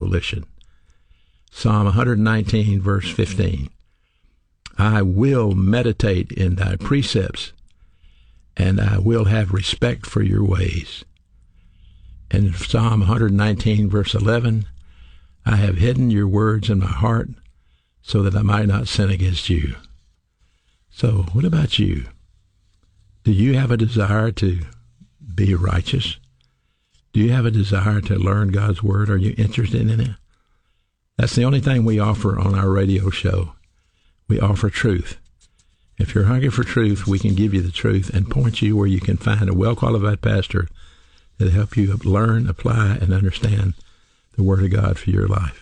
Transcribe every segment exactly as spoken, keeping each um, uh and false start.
volition. Psalm one nineteen, verse fifteen. I will meditate in thy precepts, and I will have respect for your ways. And Psalm one nineteen, verse eleven, I have hidden your words in my heart so that I might not sin against you. So what about you? Do you have a desire to be righteous? Do you have a desire to learn God's word? Are you interested in it? That's the only thing we offer on our radio show. We offer truth. If you're hungry for truth, we can give you the truth and point you where you can find a well-qualified pastor that'll help you learn, apply, and understand the Word of God for your life.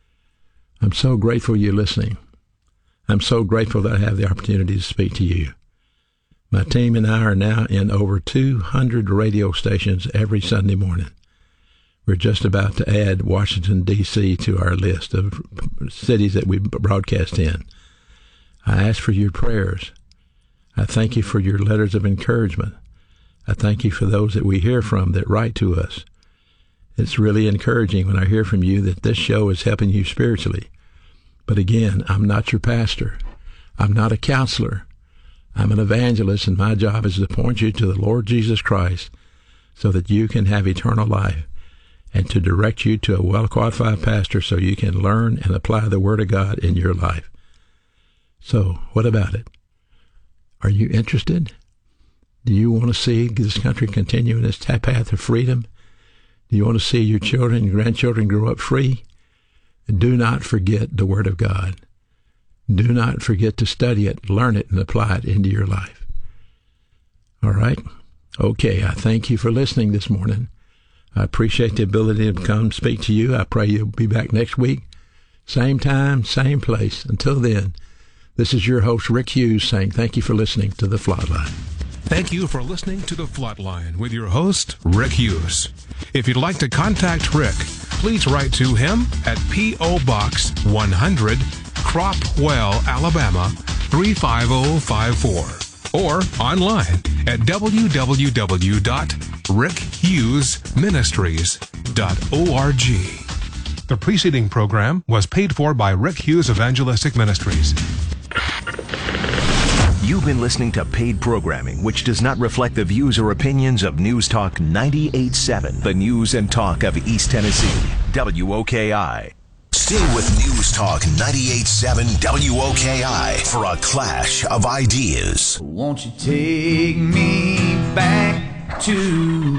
I'm so grateful you're listening. I'm so grateful that I have the opportunity to speak to you. My team and I are now in over two hundred radio stations every Sunday morning. We're just about to add Washington, D C to our list of cities that we broadcast in. I ask for your prayers. I thank you for your letters of encouragement. I thank you for those that we hear from that write to us. It's really encouraging when I hear from you that this show is helping you spiritually. But again, I'm not your pastor. I'm not a counselor. I'm an evangelist, and my job is to point you to the Lord Jesus Christ so that you can have eternal life, and to direct you to a well-qualified pastor so you can learn and apply the Word of God in your life. So, what about it? Are you interested? Do you want to see this country continue in its path of freedom? Do you want to see your children and grandchildren grow up free? Do not forget the Word of God. Do not forget to study it, learn it, and apply it into your life. All right? Okay, I thank you for listening this morning. I appreciate the ability to come speak to you. I pray you'll be back next week. Same time, same place. Until then, this is your host, Rick Hughes, saying thank you for listening to The Floodline. Thank you for listening to The Floodline with your host, Rick Hughes. If you'd like to contact Rick, please write to him at P O. Box one hundred, Cropwell, Alabama three five zero five four, or online at w w w dot rick hughes ministries dot org. The preceding program was paid for by Rick Hughes Evangelistic Ministries. You've been listening to paid programming which does not reflect the views or opinions of News Talk ninety-eight point seven, the news and talk of East Tennessee, W O K I. Stay with News Talk ninety-eight point seven W O K I for a clash of ideas. Won't you take me back to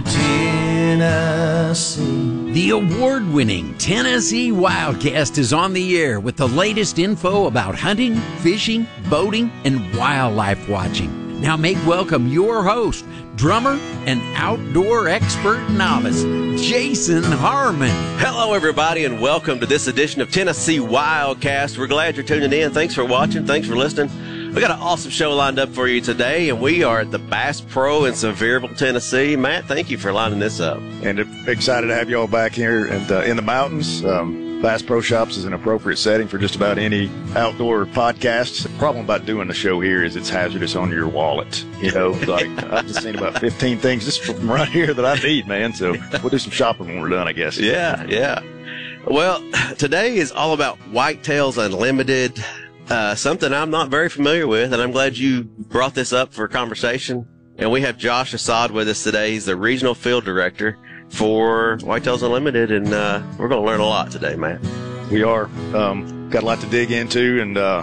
Tennessee? The award-winning Tennessee Wildcast is on the air with the latest info about hunting, fishing, boating, and wildlife watching. Now make welcome your host, drummer and outdoor expert novice, Jason Harmon. Hello, everybody, and welcome to this edition of Tennessee Wildcast. We're glad you're tuning in. Thanks for watching. Thanks for listening. We got an awesome show lined up for you today, and we are at the Bass Pro in Sevierville, Tennessee. Matt, thank you for lining this up. And excited to have you all back here and uh, in the mountains. Um, Bass Pro Shops is an appropriate setting for just about any outdoor podcast. The problem about doing the show here is it's hazardous on your wallet. You know, like I've just seen about fifteen things just from right here that I need, man. So we'll do some shopping when we're done, I guess. Yeah, yeah. Well, today is all about Whitetails Unlimited. Uh, something I'm not very familiar with, and I'm glad you brought this up for conversation. And we have Josh Assad with us today. He's the regional field director for Whitetails Unlimited, and uh, we're going to learn a lot today, Matt. We are. Um, got a lot to dig into, and uh,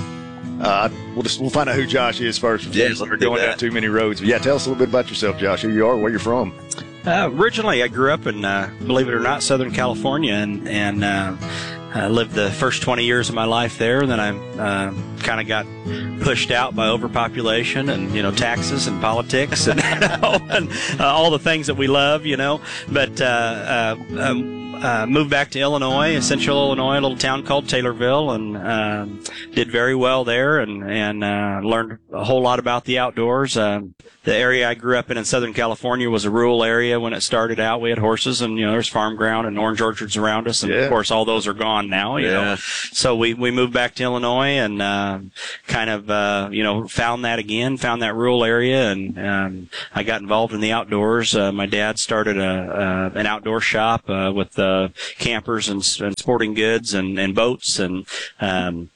uh, we'll just we'll find out who Josh is first. Yeah, we're going down too many roads. But yeah, tell us a little bit about yourself, Josh. Who you are, where you're from. Uh, originally, I grew up in, uh, believe it or not, Southern California, and and. Uh, I lived the first twenty years of my life there, and then I uh, kind of got pushed out by overpopulation and, you know, taxes and politics and, you know, and uh, all the things that we love, you know. But uh, uh, um, uh, moved back to Illinois, central Illinois, a little town called Taylorville, and uh, did very well there, and, and uh, learned a whole lot about the outdoors. Uh, the area I grew up in in Southern California was a rural area when it started out. We had horses, and, you know, there's farm ground and orange orchards around us, and yeah. Of course all those are gone now, you yeah. know. So we, we moved back to Illinois and uh, kind of, uh, you know, found that again, found that rural area, and um, I got involved in the outdoors. Uh, my dad started a, a an outdoor shop uh, with uh, uh, campers and, and sporting goods and, and boats. And, um,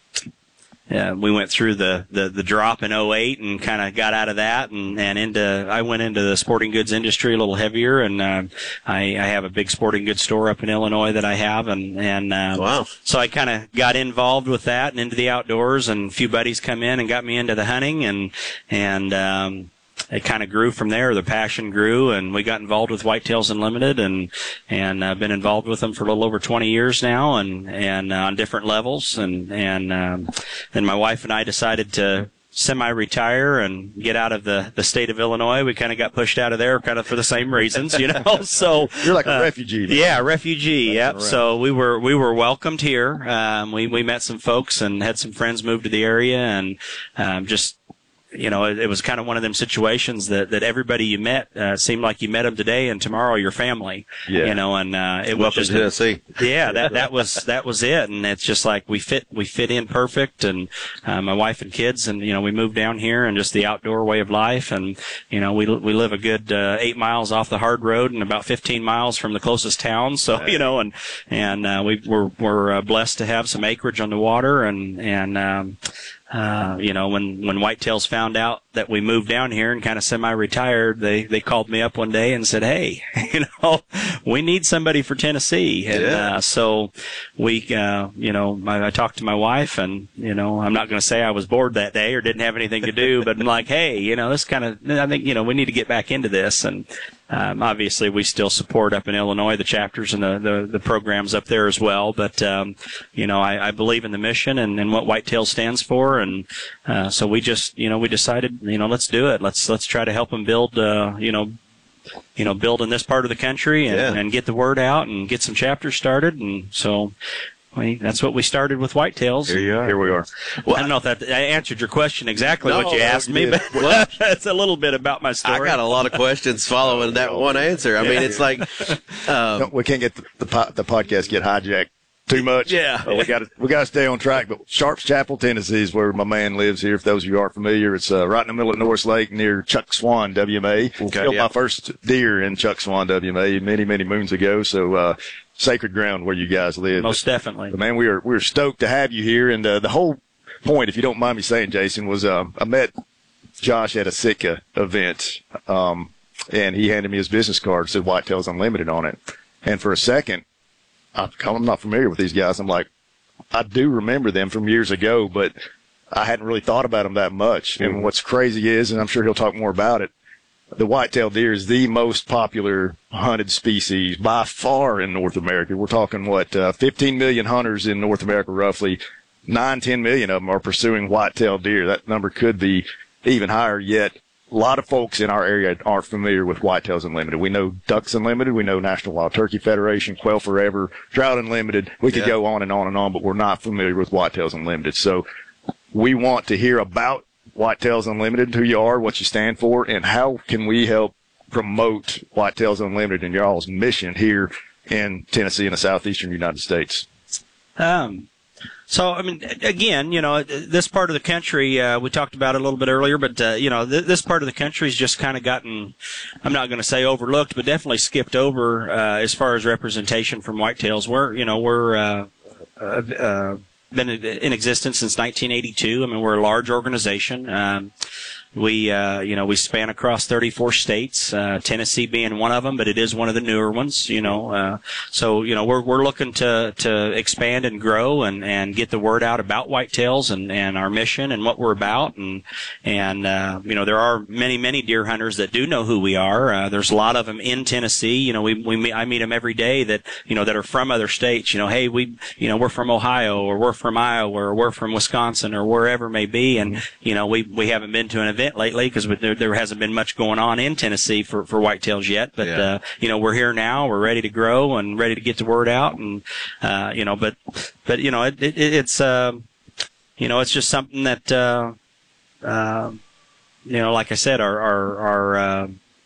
Uh, we went through the, the, the drop in oh eight and kind of got out of that and, and into, I went into the sporting goods industry a little heavier, and, uh, I, I have a big sporting goods store up in Illinois that I have, and, and, uh, wow. So I kind of got involved with that and into the outdoors, and a few buddies come in and got me into the hunting, and, and, um, it kind of grew from there. The passion grew, and we got involved with Whitetails Unlimited, and and I've uh, been involved with them for a little over twenty years now, and and uh, on different levels. And and um, then my wife and I decided to semi-retire and get out of the, the state of Illinois. We kind of got pushed out of there kind of for the same reasons, you know. So you're like a uh, refugee. Man. Yeah, refugee. Yep. So we were we were welcomed here. Um, we we met some folks and had some friends move to the area, and um, just. You know, it, it was kind of one of them situations that, that everybody you met uh, seemed like you met them today, and tomorrow your family. Yeah. You know, and uh, it Welcome was just to Tennessee. Yeah, that that was that was it, and it's just like we fit we fit in perfect, and uh, my wife and kids, and you know, we moved down here, and just the outdoor way of life, and you know, we we live a good uh, eight miles off the hard road and about fifteen miles from the closest town, so you know, and and uh, we we're we're uh, blessed to have some acreage on the water, and and. Um, Uh, you know, when, when Whitetails found out that we moved down here and kind of semi-retired, they, they called me up one day and said, hey, you know, we need somebody for Tennessee. And, yeah. uh, so we, uh, you know, I, I talked to my wife, and, you know, I'm not going to say I was bored that day or didn't have anything to do, but I'm like, hey, you know, this kind of, I think, you know, we need to get back into this. And, Um, obviously, we still support up in Illinois the chapters and the, the, the programs up there as well. But, um, you know, I, I believe in the mission and, and what Whitetail stands for. And uh, so we just, you know, we decided, you know, let's do it. Let's let's try to help them build, uh, you know, you know, build in this part of the country and, yeah. and get the word out and get some chapters started. And so we, that's what we started with Whitetails. Here you are. Here we are. Well, I don't know if that I answered your question exactly No, what you no, asked you me, did. but it's a little bit about my I story. got a lot of questions following that one answer. I mean, it's like um, No, we can't get the, the, po- the podcast get hijacked too much. Yeah. Uh, we got to we got to stay on track. But Sharps Chapel, Tennessee, is where my man lives here. If those of you are familiar, it's uh, right in the middle of Norris Lake near Chuck Swan, W M A. Okay, Killed yeah. my first deer in Chuck Swan, W M A, many many moons ago. So uh, sacred ground where you guys live. Most definitely. But man, we are we are stoked to have you here. And uh, the whole point, if you don't mind me saying, Jason, was uh, I met Josh at a Sitka event, um, and he handed me his business card, said Whitetails Unlimited on it. And for a second, I, I'm not familiar with these guys. I'm like, I do remember them from years ago, but I hadn't really thought about them that much. And what's crazy is, and I'm sure he'll talk more about it, the whitetail deer is the most popular hunted species by far in North America. We're talking, what, uh, fifteen million hunters in North America, roughly. Nine, ten million of them are pursuing whitetail deer. That number could be even higher, yet a lot of folks in our area aren't familiar with Whitetails Unlimited. We know Ducks Unlimited. We know National Wild Turkey Federation, Quail Forever, Trout Unlimited. We could Yeah. go on and on and on, but we're not familiar with Whitetails Unlimited. So we want to hear about Whitetails Unlimited, who you are, what you stand for, and how can we help promote Whitetails Unlimited and y'all's mission here in Tennessee and the southeastern United States. Um, so, I mean, again, you know, this part of the country, uh, we talked about it a little bit earlier, but, uh, you know, th- this part of the country's just kind of gotten, I'm not going to say overlooked, but definitely skipped over, uh, as far as representation from whitetails. We're, you know, we're, uh, uh, uh been in existence since nineteen eighty-two. I mean, we're a large organization. Um, we, uh, you know, we span across thirty-four states, uh, Tennessee being one of them, but it is one of the newer ones, you know, uh, so, you know, we're, we're looking to, to expand and grow and, and get the word out about whitetails and, and our mission and what we're about. And, and, uh, you know, there are many, many deer hunters that do know who we are. Uh, there's a lot of them in Tennessee. You know, we, we, meet, I meet them every day that, you know, that are from other states. You know, hey, we, you know, we're from Ohio or we're from Iowa or we're from Wisconsin or wherever it may be. And, you know, we, we haven't been to an event lately because there, there hasn't been much going on in Tennessee for, for whitetails yet. But, Yeah. uh, you know, we're here now. We're ready to grow and ready to get the word out. And, uh, you know, but, but, you know, it, it, it's, uh, you know, it's just something that, uh, uh, you know, like I said, our, our, our, uh,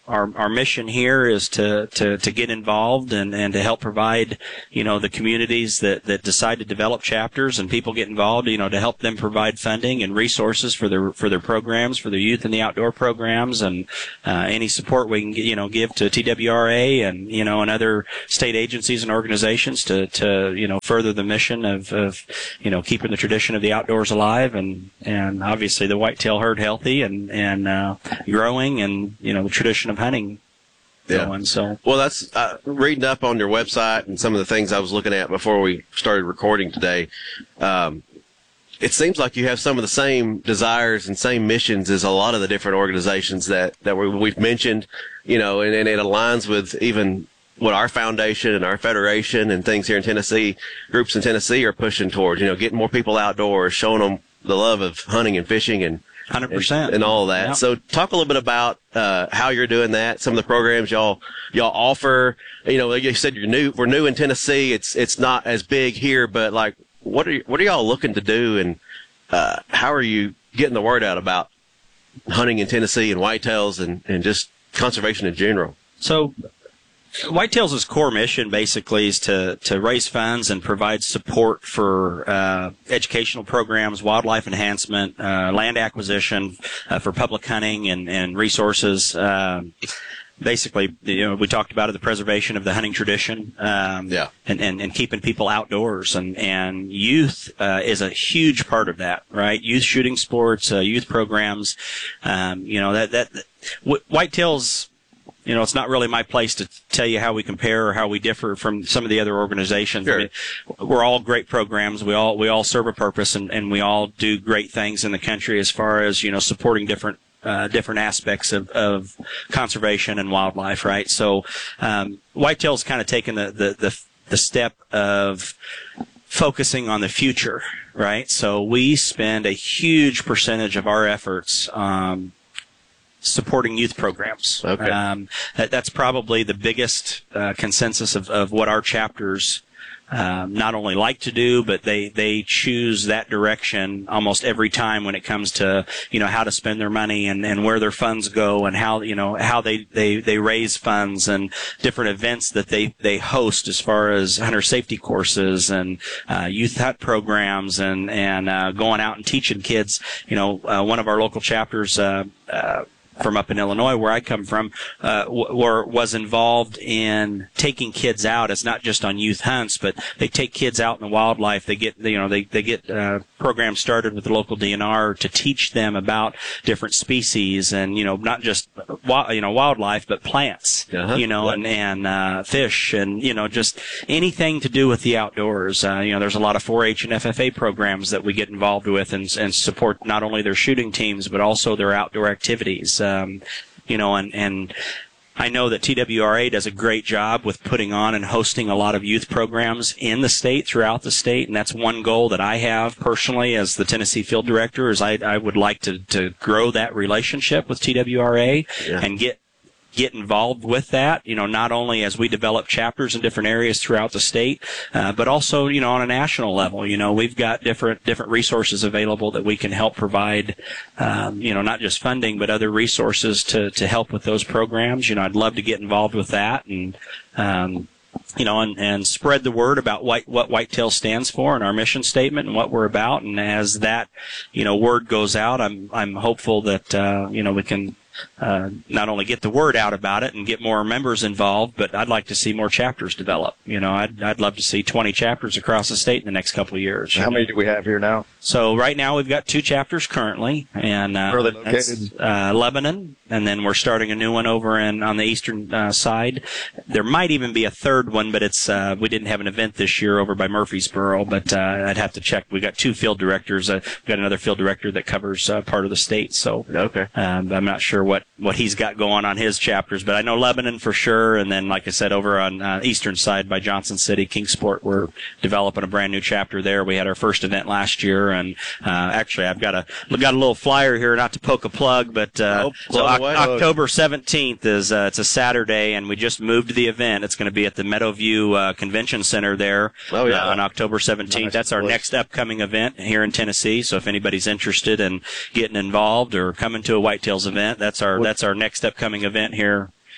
our our mission here is to to to get involved and and to help provide, you know, the communities that that decide to develop chapters and people get involved, you know, to help them provide funding and resources for their for their programs, for their youth and the outdoor programs, and uh, any support we can, you know, give to T W R A and, you know, and other state agencies and organizations to to you know further the mission of of you know keeping the tradition of the outdoors alive and and obviously the whitetail herd healthy and and uh, growing, and you know the tradition of hunting yeah. going. So well, that's uh, reading up on your website and some of the things I was looking at before we started recording today. Um, it seems like you have some of the same desires and same missions as a lot of the different organizations that that we, we've mentioned. You know, and, and it aligns with even what our foundation and our federation and things here in Tennessee, groups in Tennessee are pushing towards. You know, getting more people outdoors, showing them the love of hunting and fishing and. one hundred percent. And, and all that. Yep. So talk a little bit about uh, how you're doing that, some of the programs y'all y'all offer. You know, like you said, you're new. We're new in Tennessee. It's it's not as big here, but like, what are you, what are y'all looking to do, and uh, how are you getting the word out about hunting in Tennessee and whitetails and, and just conservation in general? So Whitetails' core mission basically is to, to raise funds and provide support for uh, educational programs, wildlife enhancement, uh, land acquisition uh, for public hunting and, and resources. Uh, basically, you know, we talked about it, the preservation of the hunting tradition, um, yeah. and, and, and keeping people outdoors. And, and youth uh, is a huge part of that, right? Youth shooting sports, uh, youth programs. Um, you know, that, that, that Whitetails... You know, it's not really my place to tell you how we compare or how we differ from some of the other organizations. Sure. I mean, we're all great programs. We all we all serve a purpose, and, and we all do great things in the country as far as, you know, supporting different uh, different aspects of, of conservation and wildlife, right? So, um, Whitetail's kind of taken the, the the the step of focusing on the future, right? So we spend a huge percentage of our efforts um supporting youth programs. Okay. Um, that, that's probably the biggest uh, consensus of, of what our chapters um, not only like to do, but they, they choose that direction almost every time when it comes to, you know, how to spend their money and, and where their funds go and how, you know, how they, they, they raise funds and different events that they, they host as far as hunter safety courses and uh, youth hunt programs and, and uh, going out and teaching kids. You know, uh, one of our local chapters, uh, uh, from up in Illinois, where I come from, uh, w- were, was involved in taking kids out. It's not just on youth hunts, but they take kids out in the wildlife. They get, you know, they, they get, uh, programs started with the local D N R to teach them about different species and, you know, not just, you know, wildlife, but plants, uh-huh. you know, and, and, uh, fish and, you know, just anything to do with the outdoors. Uh, you know, there's a lot of four H and F F A programs that we get involved with and, and support not only their shooting teams, but also their outdoor activities. Um, you know, and, and I know that T W R A does a great job with putting on and hosting a lot of youth programs in the state, throughout the state, and that's one goal that I have personally as the Tennessee Field Director is I, I would like to, to grow that relationship with T W R A yeah. and get get involved with that, you know, not only as we develop chapters in different areas throughout the state, uh, but also, you know, on a national level. You know, we've got different different resources available that we can help provide, um, you know, not just funding, but other resources to, to help with those programs. You know, I'd love to get involved with that and, um, you know, and, and spread the word about white, what Whitetail stands for and our mission statement and what we're about. And as that, you know, word goes out, I'm, I'm hopeful that, uh, you know, we can, Uh, not only get the word out about it and get more members involved, but I'd like to see more chapters develop. You know, I'd, I'd love to see twenty chapters across the state in the next couple of years. How many do we have here now? So right now we've got two chapters currently, and uh, where are they that's, located? uh, Lebanon, and then we're starting a new one over in on the eastern uh, side. There might even be a third one, but it's uh, we didn't have an event this year over by Murfreesboro, but uh, I'd have to check. We got two field directors. Uh, we've got another field director that covers uh, part of the state, so okay. um, I'm not sure what, what he's got going on his chapters, but I know Lebanon for sure, and then like I said, over on uh, eastern side by Johnson City, Kingsport, we're developing a brand new chapter there. We had our first event last year, and uh, actually I've got a got a little flyer here, not to poke a plug, but uh, oh, so o- away. October seventeenth is uh, it's a Saturday, and we just moved the event. It's going to be at the Meadowview uh, Convention Center there oh, yeah. uh, on October seventeenth. Nice That's our place. next upcoming event here in Tennessee. So if anybody's interested in getting involved or coming to a Whitetails event, that's our What- that's our next upcoming event here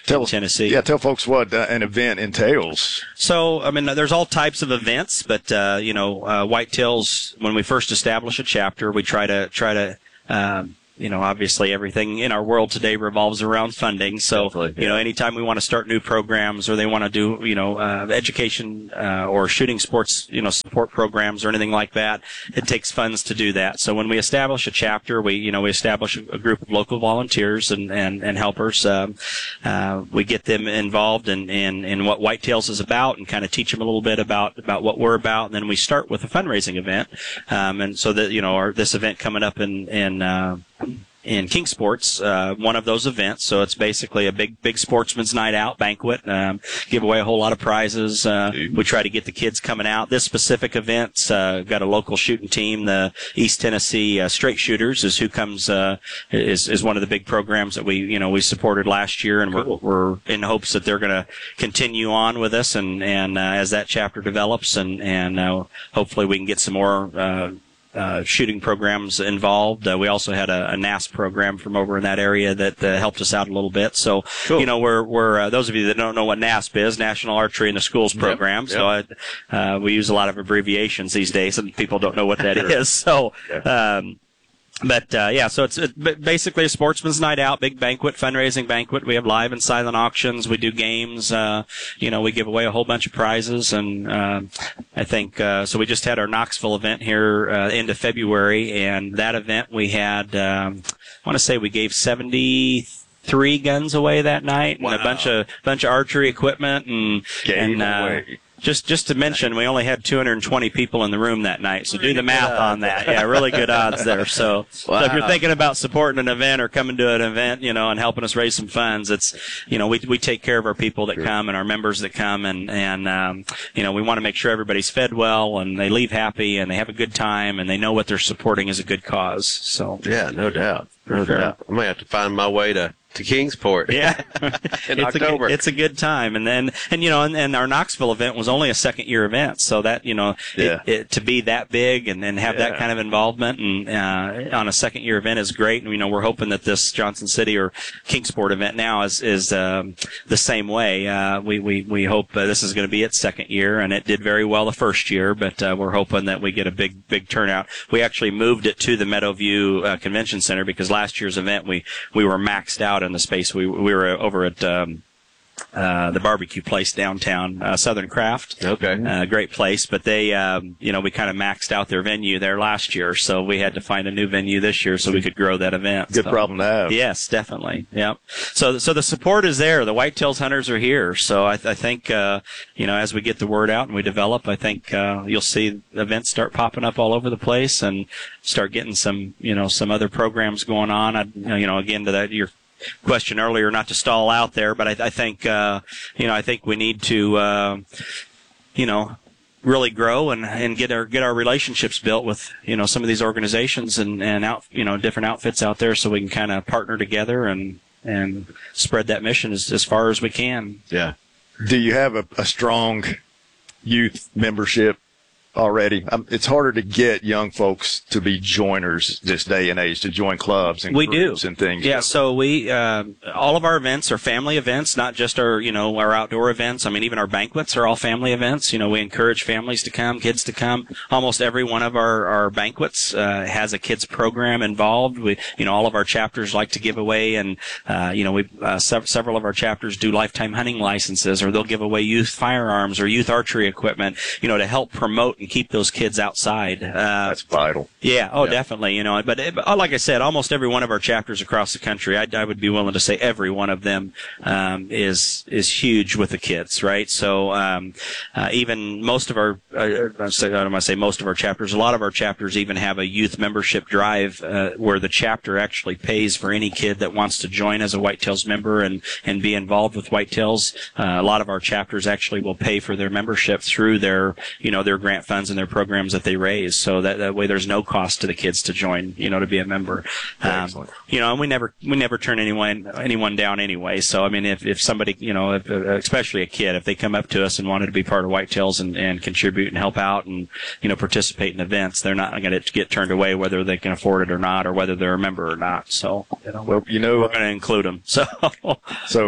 tell, in Tennessee. Yeah, tell folks what uh, an event entails. So, I mean, there's all types of events, but, uh, you know, uh, Whitetails, when we first establish a chapter, we try to, try to, um, you know, obviously everything in our world today revolves around funding. So, Definitely, yeah. you know, anytime we want to start new programs or they want to do, you know, uh, education uh, or shooting sports, you know, support programs or anything like that, it takes funds to do that. So when we establish a chapter, we, you know, we establish a, a group of local volunteers and, and, and helpers. Um, uh, we get them involved in, in, in what Whitetails is about and kind of teach them a little bit about, about what we're about. And then we start with a fundraising event. Um, and so that, you know, our, this event coming up in, in, uh, in Kingsport's, uh, one of those events. So it's basically a big, big sportsman's night out banquet, um, give away a whole lot of prizes. Uh, we try to get the kids coming out. This specific event's, uh, got a local shooting team. The East Tennessee, uh, Straight Shooters is who comes, uh, is, is one of the big programs that we, you know, we supported last year, and Cool. we're, we're in hopes that they're going to continue on with us and, and, uh, as that chapter develops and, and, uh, hopefully we can get some more, uh, Uh, shooting programs involved. Uh, we also had a, a N A S program from over in that area that uh, helped us out a little bit. So, Cool. you know, we're, we're, uh, those of you that don't know what N A S P is, National Archery in the Schools program. Yep. So, I, uh, we use a lot of abbreviations these days and people don't know what that is. So, um, But, uh, yeah, so it's it, basically a sportsman's night out, big banquet, fundraising banquet. We have live and silent auctions. We do games. Uh, you know, we give away a whole bunch of prizes. And, uh, I think, uh, so we just had our Knoxville event here, uh, end of February. And that event we had, um, I want to say we gave seventy-three guns away that night and Wow. a bunch of, bunch of archery equipment and, Game and, uh, away. Just, just to mention, we only had two hundred twenty people in the room that night, so do the math on that. Yeah, really good odds there. So, so if you're Wow. thinking about supporting an event or coming to an event, you know, and helping us raise some funds, it's, you know, we we take care of our people that come and our members that come, and and um, you know, we want to make sure everybody's fed well and they leave happy and they have a good time and they know what they're supporting is a good cause. So, Yeah, no doubt. No sure. doubt. I may have to find my way to, to Kingsport. yeah, In it's October. A, it's a good time, and then and you know, and, and our Knoxville event was only a second year event, so that you know, Yeah. it, it, to be that big and then have Yeah. that kind of involvement and uh, on a second year event is great. And you know, we're hoping that this Johnson City or Kingsport event now is is um, the same way. Uh, we we we hope uh, this is going to be its second year, and it did very well the first year, but uh, we're hoping that we get a big big turnout. We actually moved it to the Meadowview uh, Convention Center because last year's event we we were maxed out in the space. We we were over at um, uh, the barbecue place downtown, uh, Southern Craft. Okay. Uh, great place, but they, um, you know, we kind of maxed out their venue there last year, so we had to find a new venue this year so we could grow that event. Good So- problem to have. Yes, definitely. Yep. So, so the support is there. The Whitetails hunters are here. So I, I think, uh, you know, as we get the word out and we develop, I think, uh, you'll see events start popping up all over the place and start getting some, you know, some other programs going on. I, you know, again, to that, your question earlier, not to stall out there, but I, I think, uh, you know, I think we need to, uh, you know, really grow and, and get our get our relationships built with, you know, some of these organizations and, and out, you know, different outfits out there so we can kind of partner together and and spread that mission as, as far as we can. Yeah. Do you have a, a strong youth membership already? Um, it's harder to get young folks to be joiners this day and age, to join clubs and We do. groups and things. Yeah, so we, uh, all of our events are family events, not just our, you know, our outdoor events. I mean, even our banquets are all family events. You know, we encourage families to come, kids to come. Almost every one of our, our banquets, uh, has a kids program involved. We, you know, all of our chapters like to give away and, uh, you know, we, uh, sev- several of our chapters do lifetime hunting licenses, or they'll give away youth firearms or youth archery equipment, you know, to help promote and keep those kids outside. Uh, That's vital. Yeah, oh, definitely. You know, but it, but like I said, almost every one of our chapters across the country, I, I would be willing to say every one of them um, is is huge with the kids, right? So um, uh, even most of our, uh, I don't want to say most of our chapters, a lot of our chapters even have a youth membership drive uh, where the chapter actually pays for any kid that wants to join as a Whitetails member and and be involved with Whitetails. Uh, a lot of our chapters actually will pay for their membership through their, you know, their grant funds and their programs that they raise, so that, that way there's no cost to the kids to join, you know, to be a member. Um, you know, and we never we never turn anyone anyone down anyway. So I mean, if if somebody, you know, if, especially a kid, if they come up to us and wanted to be part of Whitetails and, and contribute and help out and, you know, participate in events, they're not going to get turned away whether they can afford it or not, or whether they're a member or not. So, you know, Well, you know, we're going to include them. So, so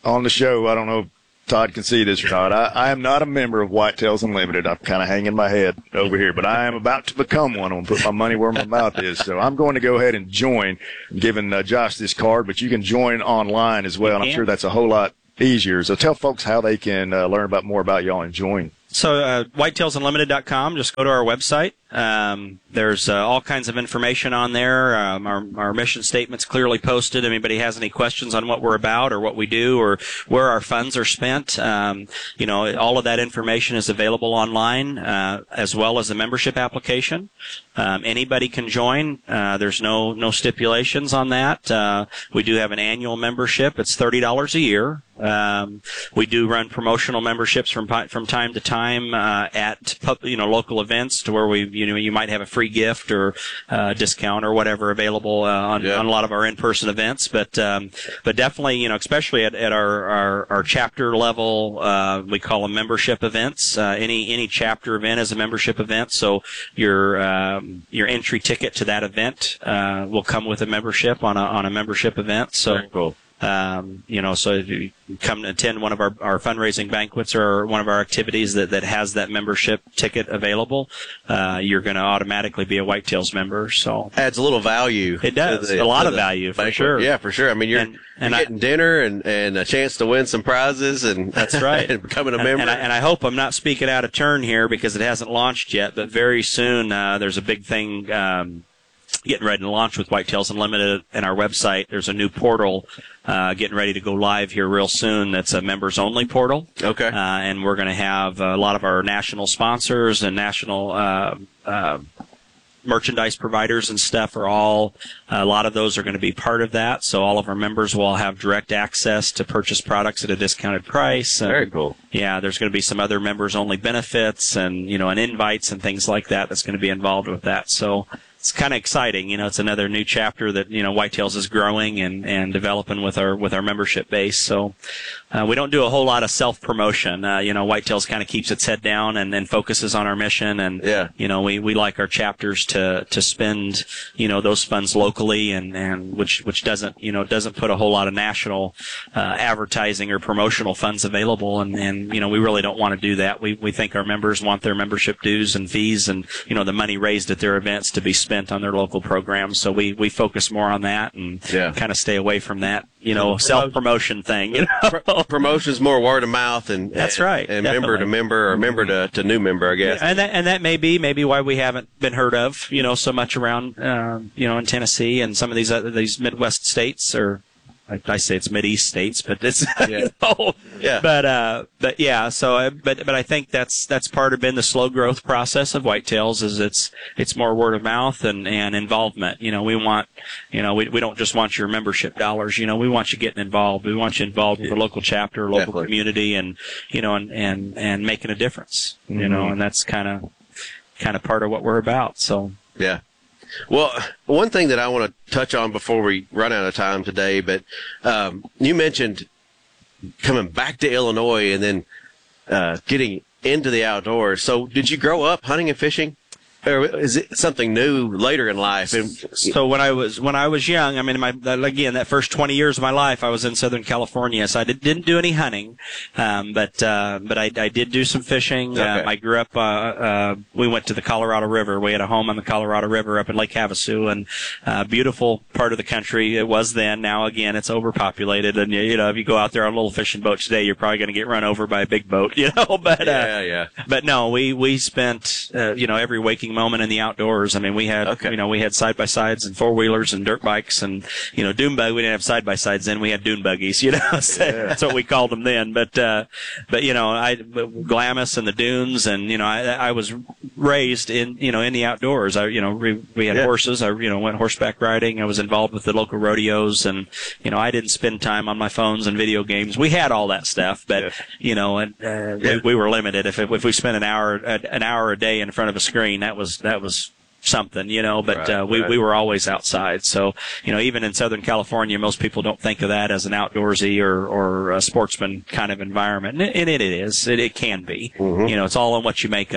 on the show, I don't know if Todd can see this or not. I, I am not a member of Whitetails Unlimited. I'm kind of hanging my head over here, but I am about to become one. I'm going to put my money where my mouth is. So I'm going to go ahead and join. I'm giving uh, Josh this card, but you can join online as well. And I'm sure that's a whole lot easier. So tell folks how they can uh, learn about more about y'all and join. So uh, whitetails unlimited dot com, just go to our website. Um, there's uh, all kinds of information on there. Um, our, our mission statement's clearly posted. If anybody has any questions on what we're about or what we do or where our funds are spent, um, you know, all of that information is available online, uh, as well as a membership application. Um, anybody can join. Uh, there's no no stipulations on that. Uh, we do have an annual membership. It's thirty dollars a year. Um, we do run promotional memberships from from time to time uh, at you know local events to where we you know you might have a free gift or uh, discount or whatever available uh, on, yeah. on a lot of our in-person events. But um, but definitely you know especially at, at our, our our chapter level, uh, we call them membership events. Uh, any any chapter event is a membership event. So your um, your entry ticket to that event uh, will come with a membership on a on a membership event. So. Very cool. Um, you know, so if you come to attend one of our, our fundraising banquets or one of our activities that, that has that membership ticket available, uh, you're going to automatically be a Whitetails member. So adds a little value. It does. The, a lot of value for banquet. sure. Yeah, for sure. I mean, you're, and, and you're getting I, dinner and, and a chance to win some prizes and that's right. and becoming a and, member. And I, and I hope I'm not speaking out of turn here because it hasn't launched yet, but very soon, uh, there's a big thing, um, getting ready to launch with Whitetails Unlimited and our website. There's a new portal uh, getting ready to go live here real soon. That's a members-only portal. Okay. Uh, and we're going to have a lot of our national sponsors and national uh, uh, merchandise providers and stuff are all, a lot of those are going to be part of that. So all of our members will have direct access to purchase products at a discounted price. And, very cool. Yeah, there's going to be some other members-only benefits and, you know, and invites and things like that that's going to be involved with that. So it's kind of exciting. You know, it's another new chapter that, you know, Whitetails is growing and, and developing with our, with our membership base. So, uh, we don't do a whole lot of self-promotion. Uh, you know, Whitetails kind of keeps its head down and, and focuses on our mission. And, yeah. you know, we, we like our chapters to, to spend, you know, those funds locally and, and which, which doesn't, you know, doesn't put a whole lot of national, uh, advertising or promotional funds available. And, and, you know, we really don't want to do that. We, we think our members want their membership dues and fees and, you know, the money raised at their events to be spent on their local programs. So we, we focus more on that and yeah. kind of stay away from that, you know, self-promotion thing. You know? Pro- promotion's more word of mouth and that's right. And definitely. member to member or member to, to new member, I guess. Yeah, and that and that may be maybe why we haven't been heard of, you know, so much around, uh, you know, in Tennessee and some of these other, these Midwest states or. I, I say it's Mideast states, but it's, yeah. you know, yeah. but, uh, but yeah, so, uh, but, but I think that's, that's part of been the slow growth process of Whitetails is it's, it's more word of mouth and, and involvement. You know, we want, you know, we, we don't just want your membership dollars, you know, we want you getting involved. We want you involved with the local chapter, local Definitely. community and, you know, and, and, and making a difference, mm-hmm. you know, and that's kind of, kind of part of what we're about. So. Yeah. Well, one thing that I want to touch on before we run out of time today, but um, you mentioned coming back to Illinois and then uh, getting into the outdoors. So did you grow up hunting and fishing? Or is it something new later in life? And, so when I was when I was young, I mean, my again that first twenty years of my life, I was in Southern California, so I did, didn't do any hunting, um, but uh, but I, I did do some fishing. Okay. Uh, I grew up. Uh, uh, we went to the Colorado River. We had a home on the Colorado River up in Lake Havasu, and uh, beautiful part of the country it was then. Now again, it's overpopulated, and you know if you go out there on a little fishing boat today, you're probably going to get run over by a big boat, you know. But yeah, uh, yeah. But no, we we spent uh, you know every waking moment in the outdoors. I mean, we had, okay. you know, we had side by sides and four wheelers and dirt bikes and, you know, dune bug. We didn't have side by sides then. We had dune buggies, you know, so yeah. That's what we called them then. But, uh, but, you know, I, Glamis and the dunes and, you know, I, I was raised in, you know, in the outdoors. I, you know, we, we had yeah. horses. I, you know, went horseback riding. I was involved with the local rodeos and, you know, I didn't spend time on my phones and video games. We had all that stuff, but, yeah. you know, and, uh, yeah. we, we were limited. If, if we spent an hour, an hour a day in front of a screen, that was, that was, something, you know, but, right, uh, we, right. we were always outside. So, you know, even in Southern California, most people don't think of that as an outdoorsy or, or a sportsman kind of environment. And it, and it is. It, it can be. Mm-hmm. You know, it's all on what you make of it.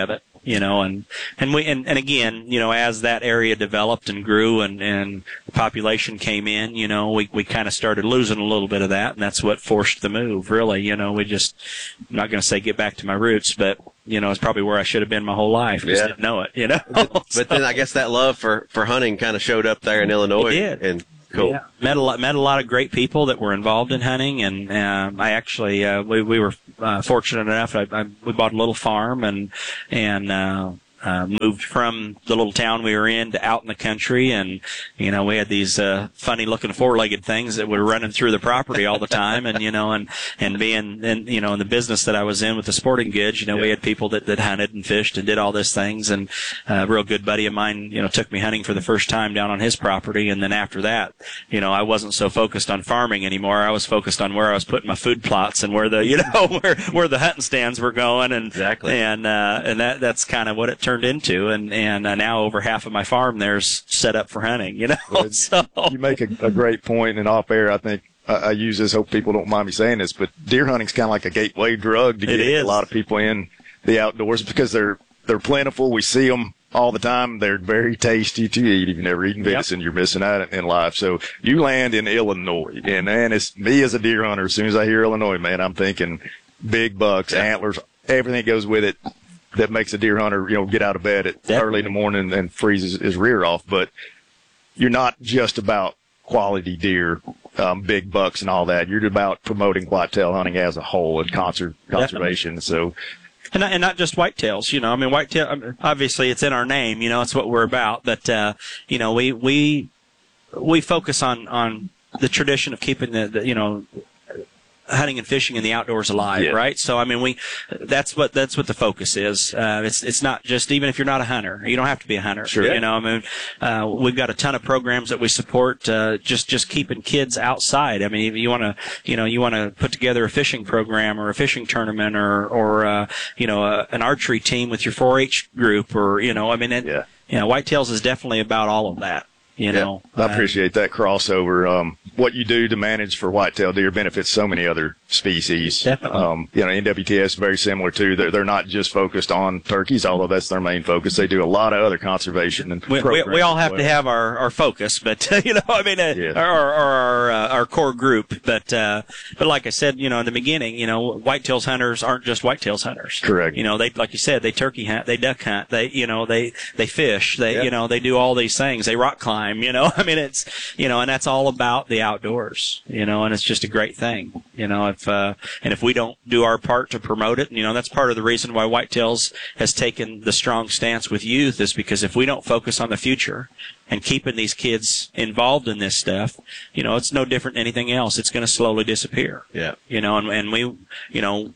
you know, and, and we, and, and again, you know, as that area developed and grew and, and the population came in, you know, we, we kind of started losing a little bit of that, and that's what forced the move, really. You know, we just, I'm not going to say get back to my roots, but, you know, it's probably where I should have been my whole life. Just yeah. didn't know it, you know. But so, then I guess that love for, for hunting kind of showed up there in Illinois. It did. And cool. Yeah. Met a lot, met a lot of great people that were involved in hunting, and um, I actually, uh, we, we were uh, fortunate enough. I, I, we bought a little farm and and uh, uh, moved from the little town we were in to out in the country, and you know, we had these uh, funny-looking four-legged things that were running through the property all the time, and you know, and and being in you know in the business that I was in with the sporting goods, you know, yeah. we had people that that hunted and fished and did all these things, and uh, a real good buddy of mine, you know, took me hunting for the first time down on his property, and then after that, you know, I wasn't so focused on farming anymore. I was focused on where I was putting my food plots and where the you know where where the hunting stands were going, and exactly, and uh, and that that's kind of what it turned into, and and uh, now over half of my farm there's set up for hunting, you know. Well, so you make a, a great point, and off air, I think I, I use this. Hope people don't mind me saying this, but deer hunting's kind of like a gateway drug to get a lot of people in the outdoors because they're they're plentiful. We see them all the time. They're very tasty to eat. If you've never eaten venison, yep. you're missing out in life. So you land in Illinois, and man, it's me as a deer hunter. As soon as I hear Illinois, man, I'm thinking big bucks, yeah. antlers, everything goes with it. That makes a deer hunter, you know, get out of bed at Definitely. early in the morning and freeze his, his rear off. But you're not just about quality deer, um, big bucks and all that. You're about promoting whitetail hunting as a whole and conser- conservation. Definitely. So, and not, and not just whitetails, you know. I mean, whitetail. I mean, obviously, it's in our name, you know. It's what we're about. But uh, you know, we we we focus on on the tradition of keeping the, the you know. hunting and fishing in the outdoors alive, yeah. right? So I mean, we that's what that's what the focus is. Uh, it's it's not just even if you're not a hunter, you don't have to be a hunter. Sure. You know, I mean, uh, we've got a ton of programs that we support. Uh, just just keeping kids outside. I mean, if you want to, you know, you want to put together a fishing program or a fishing tournament or or uh, you know a, an archery team with your four H group, or you know, I mean, it, yeah. you know, Whitetails is definitely about all of that. You know, yeah, I appreciate that crossover. Um, what you do to manage for whitetail deer benefits so many other species. Definitely. Um, you know, N W T S is very similar too. They're, they're not just focused on turkeys, although that's their main focus. They do a lot of other conservation and we, we, we all have well. to have our, our focus, but uh, you know, I mean, uh, yeah. our our our, uh, our core group. But uh, but like I said, you know, in the beginning, you know, whitetails hunters aren't just whitetails hunters. Correct. You know, they like you said, they turkey hunt, they duck hunt, they you know, they they fish, they yeah. you know, they do all these things. They rock climb. You know, I mean, it's you know, and that's all about the outdoors. You know, and it's just a great thing. You know, if uh, and if we don't do our part to promote it, you know, that's part of the reason why Whitetails has taken the strong stance with youth, is because if we don't focus on the future and keeping these kids involved in this stuff, you know, it's no different than anything else. It's going to slowly disappear. Yeah. You know, and, and we, you know,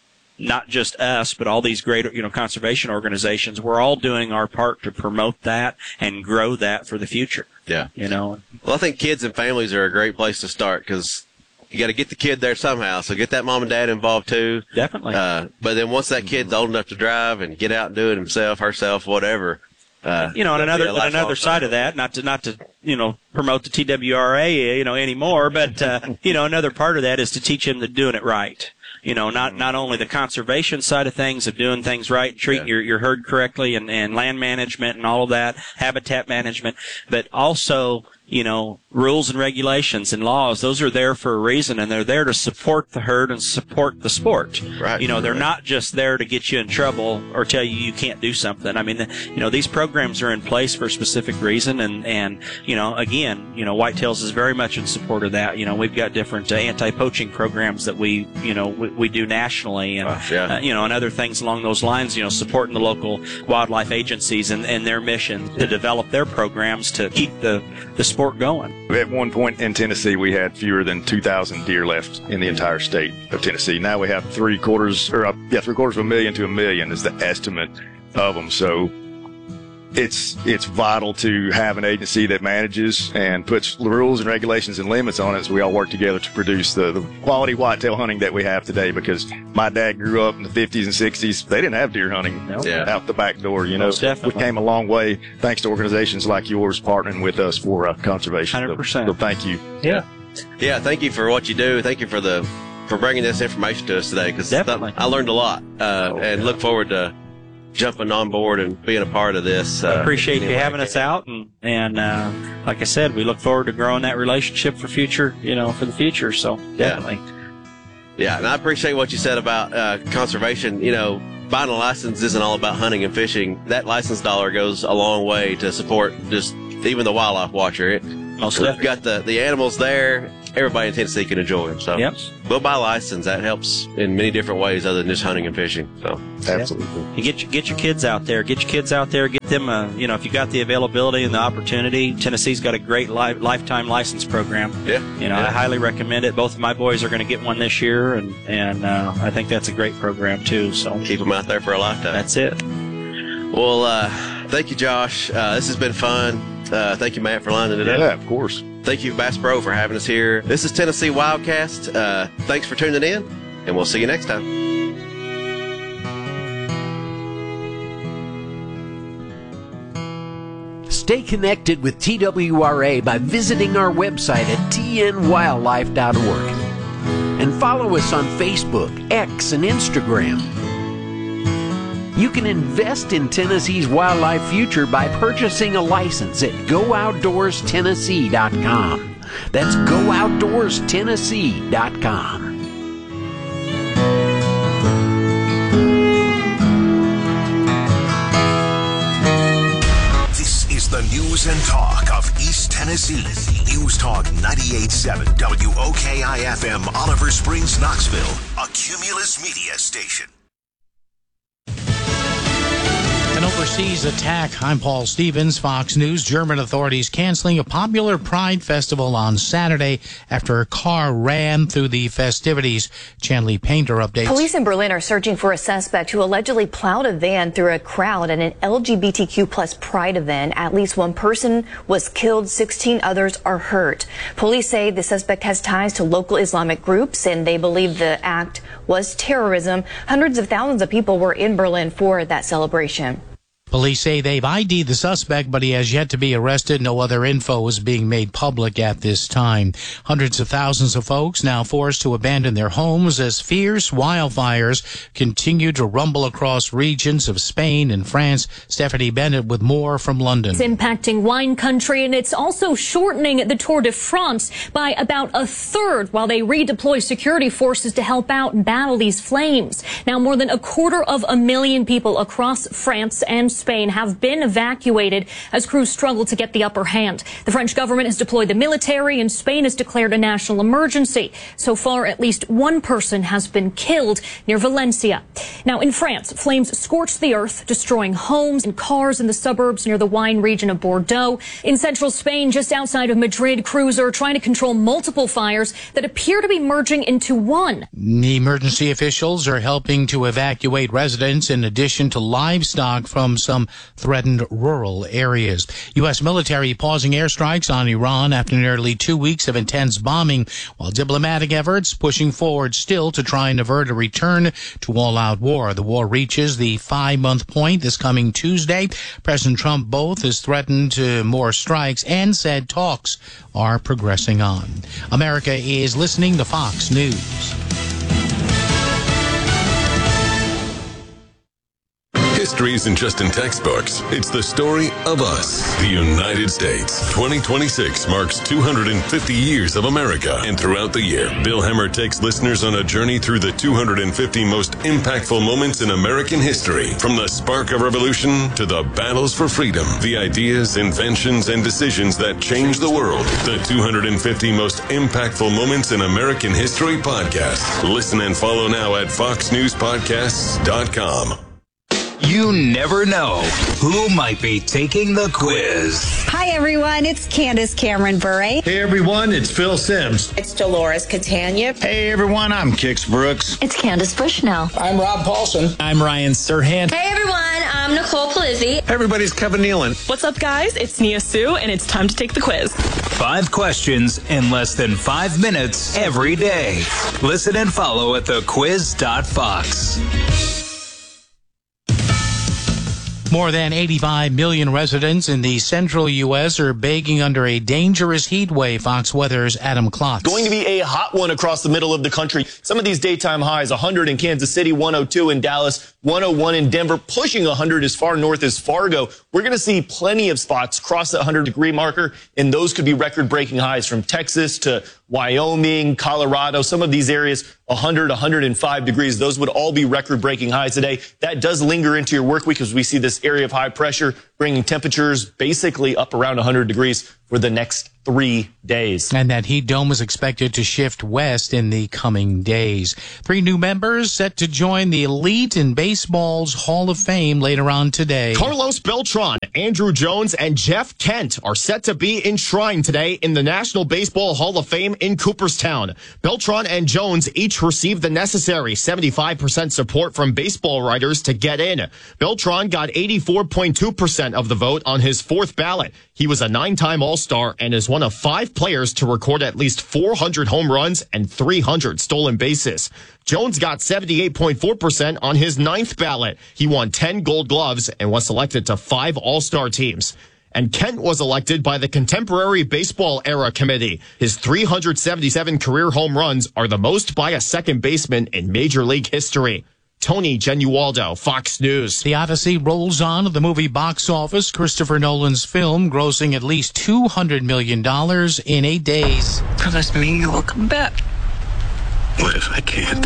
not just us, but all these great, you know, conservation organizations, we're all doing our part to promote that and grow that for the future. Yeah. You know, well, I think kids and families are a great place to start because you got to get the kid there somehow. So get that mom and dad involved too. Definitely. Uh, but then once that kid's old enough to drive and get out and do it himself, herself, whatever. Uh, you know, on another on another side of that, not to not to you know promote the T W R A you know anymore, but uh, you know another part of that is to teach him that doing it right. You know, not not only the conservation side of things, of doing things right, treating yeah. your your herd correctly, and and land management and all of that, habitat management, but also, you know, rules and regulations and laws. Those are there for a reason, and they're there to support the herd and support the sport. Right. You know, they're right. not just there to get you in trouble or tell you you can't do something. I mean, you know, these programs are in place for a specific reason, and and you know, again, you know, Whitetails is very much in support of that. You know, we've got different uh, anti-poaching programs that we, you know, we, we do nationally, and uh, yeah. uh, you know, and other things along those lines. You know, supporting the local wildlife agencies and, and their mission to develop their programs to keep the the sport going. At one point in Tennessee, we had fewer than two thousand deer left in the entire state of Tennessee. Now we have three quarters, or uh, yeah, three quarters of a million to a million is the estimate of them. So it's it's vital to have an agency that manages and puts rules and regulations and limits on it, so we all work together to produce the, the quality whitetail hunting that we have today. Because my dad grew up in the fifties and sixties, they didn't have deer hunting Nope. yeah. out the back door. You know, Most definitely. we came a long way thanks to organizations like yours partnering with us for uh, conservation. one hundred percent. So, so thank you. Yeah. Yeah, thank you for what you do. Thank you for the for bringing this information to us today, because Definitely. I learned a lot, uh, Oh, and yeah. look forward to jumping on board and being a part of this. I Uh, appreciate you anyway. having us out, and and uh, like I said, we look forward to growing that relationship for future, you know, for the future. So definitely. Yeah, and I appreciate what you said about uh, conservation. You know, buying a license isn't all about hunting and fishing. That license dollar goes a long way to support just even the wildlife watcher. It, Most we've definitely. got the, the animals there. Everybody in Tennessee can enjoy them. So Yep. we'll buy a license. That helps in many different ways other than just hunting and fishing. So Absolutely. You get your, get your kids out there. Get your kids out there. Get them. Uh, you know, if you got the availability and the opportunity, Tennessee's got a great li- lifetime license program. Yeah. You know, Yeah. I highly recommend it. Both of my boys are going to get one this year, and and uh, I think that's a great program too. So keep them out there for a lifetime. that's it. Well, uh, thank you, Josh. Uh, this has been fun. Uh, thank you, Matt, for lining it up. Yeah, of course. Thank you, Bass Pro, for having us here. This is Tennessee Wildcast. Uh, thanks for tuning in, and we'll see you next time. Stay connected with T W R A by visiting our website at t n wildlife dot org. And follow us on Facebook, X, and Instagram. You can invest in Tennessee's wildlife future by purchasing a license at go outdoors tennessee dot com. That's go outdoors tennessee dot com. This is the news and talk of East Tennessee. News Talk ninety-eight point seven W O K I F M, Oliver Springs, Knoxville, a Cumulus Media station. An overseas attack. I'm Paul Stevens, Fox News. German authorities canceling a popular Pride festival on Saturday after a car ran through the festivities. Chanley Painter updates. Police in Berlin are searching for a suspect who allegedly plowed a van through a crowd at an L G B T Q plus Pride event. At least one person was killed, sixteen others are hurt. Police say the suspect has ties to local Islamic groups, and they believe the act was terrorism. Hundreds of thousands of people were in Berlin for that celebration. Police say they've I D'd the suspect, but he has yet to be arrested. No other info is being made public at this time. Hundreds of thousands of folks now forced to abandon their homes as fierce wildfires continue to rumble across regions of Spain and France. Stephanie Bennett with more from London. It's impacting wine country, and it's also shortening the Tour de France by about a third while they redeploy security forces to help out and battle these flames. Now, more than a quarter of a million people across France and Spain have been evacuated as crews struggle to get the upper hand. The French government has deployed the military, and Spain has declared a national emergency. So far, at least one person has been killed near Valencia. Now, in France, flames scorched the earth, destroying homes and cars in the suburbs near the wine region of Bordeaux. In central Spain, just outside of Madrid, crews are trying to control multiple fires that appear to be merging into one. The emergency officials are helping to evacuate residents in addition to livestock from some threatened rural areas. U S military pausing airstrikes on Iran after nearly two weeks of intense bombing, while diplomatic efforts pushing forward still to try and avert a return to all-out war. The war reaches the five-month point this coming Tuesday. President Trump both has threatened to more strikes and said talks are progressing on. America is listening to Fox News. History isn't just in textbooks. It's the story of us, the United States. twenty twenty-six marks two hundred fifty years of America. And throughout the year, Bill Hemmer takes listeners on a journey through the two hundred fifty most impactful moments in American history. From the spark of revolution to the battles for freedom, the ideas, inventions, and decisions that changed the world. The two hundred fifty most impactful moments in American history podcast. Listen and follow now at fox news podcasts dot com. You never know who might be taking the quiz. Hi, everyone. It's Candace Cameron Bure. Hey, everyone. It's Phil Sims. It's Dolores Catania. Hey, everyone. I'm Kix Brooks. It's Candace Bushnell. I'm Rob Paulson. I'm Ryan Serhant. Hey, everyone. I'm Nicole Palizzi. Hey, everybody. It's Kevin Nealon. What's up, guys? It's Nia Sue, and it's time to take the quiz. Five questions in less than five minutes every day. Listen and follow at the quiz dot fox. More than eighty-five million residents in the central U S are baking under a dangerous heat wave. Fox Weather's Adam Klotz. Going to be a hot one across the middle of the country. Some of these daytime highs, one hundred in Kansas City, one oh two in Dallas, one oh one in Denver, pushing one hundred as far north as Fargo. We're going to see plenty of spots cross the one hundred degree marker, and those could be record-breaking highs from Texas to Wyoming, Colorado, some of these areas, one hundred, one hundred five degrees. Those would all be record-breaking highs today. That does linger into your work week as we see this area of high pressure bringing temperatures basically up around one hundred degrees for the next three days. And that heat dome is expected to shift west in the coming days. Three new members set to join the elite in baseball's Hall of Fame later on today. Carlos Beltran, Andrew Jones, and Jeff Kent are set to be enshrined today in the National Baseball Hall of Fame in Cooperstown. Beltran and Jones each received the necessary seventy-five percent support from baseball writers to get in. Beltran got eighty-four point two percent of the vote on his fourth ballot. He was a nine-time All-Star and is one of five players to record at least four hundred home runs and three hundred stolen bases. Jones got seventy-eight point four percent on his ninth ballot. He won ten Gold Gloves and was selected to five All-Star teams. And Kent was elected by the Contemporary Baseball Era Committee. His three hundred seventy-seven career home runs are the most by a second baseman in Major League history. Tony Genualdo, Fox News. The Odyssey rolls on at the movie box office. Christopher Nolan's film grossing at least two hundred million dollars in eight days. Promise me you will come back. What if I can't?